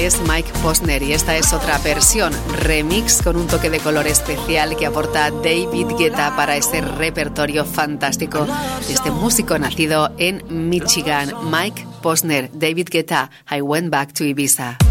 es Mike Posner y esta es otra versión, remix con un toque de color especial que aporta David Guetta para este repertorio fantástico de este músico nacido en Michigan, Mike Posner. David Guetta, I Went Back to Ibiza.